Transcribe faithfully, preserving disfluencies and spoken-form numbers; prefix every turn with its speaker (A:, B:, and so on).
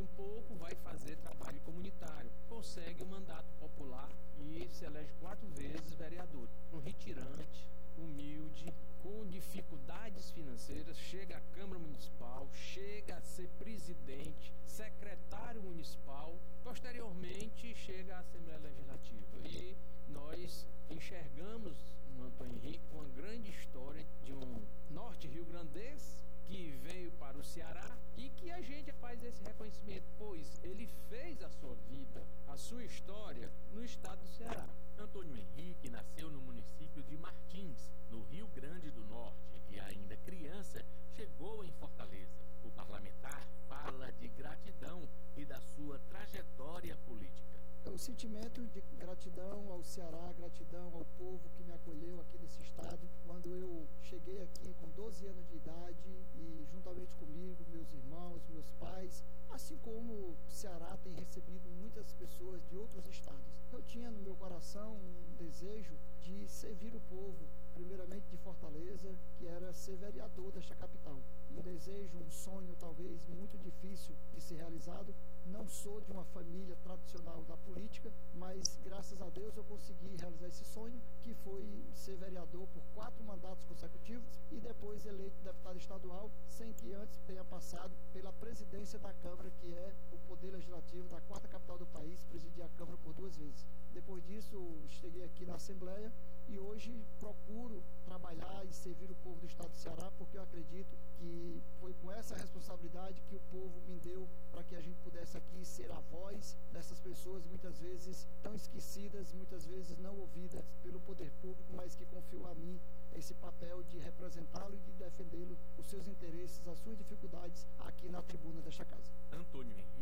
A: um pouco, vai fazer trabalho comunitário, consegue o mandato popular e se elege quatro vezes vereador. Um retirante, humilde, com dificuldades financeiras, chega à Câmara Municipal, chega a ser presidente, secretário municipal, posteriormente chega à Assembleia Legislativa. E nós enxergamos no Antônio Henrique uma grande história de um norte rio-grandense que veio para o Ceará e que a gente faz esse reconhecimento, pois ele fez a sua vida, a sua história no estado do Ceará.
B: Antônio Henrique nasceu no município de Martins, no Rio Grande do Norte, e ainda criança chegou em Fortaleza. O parlamentar fala de gratidão e da sua trajetória política.
C: O sentimento de gratidão ao Ceará, gratidão ao povo que me acolheu aqui nesse estado. Quando eu cheguei aqui com doze anos de idade e juntamente comigo, meus irmãos, meus pais, assim como o Ceará tem recebido muitas pessoas de outros estados, eu tinha no meu coração um desejo de servir o povo, primeiramente de Fortaleza, que era ser vereador desta capital. Um desejo, um sonho talvez muito difícil de ser realizado. Não sou de uma família tradicional da política, mas graças a Deus eu consegui realizar esse sonho, que foi ser vereador por quatro mandatos consecutivos e depois eleito deputado estadual, sem que antes tenha passado pela presidência da Câmara, que é o poder legislativo da quarta capital do país, presidi a Câmara por duas vezes. Depois disso, cheguei aqui na Assembleia e hoje procuro trabalhar e servir o povo do estado do Ceará, porque eu acredito que foi com essa responsabilidade que o povo me deu para que a gente pudesse aqui ser a voz dessas pessoas, muitas vezes tão esquecidas, muitas vezes não ouvidas pelo poder público, mas que confiou a mim esse papel de representá-lo e de defendê-lo, os seus interesses, as suas dificuldades aqui na tribuna desta casa.
B: Antônio Henrique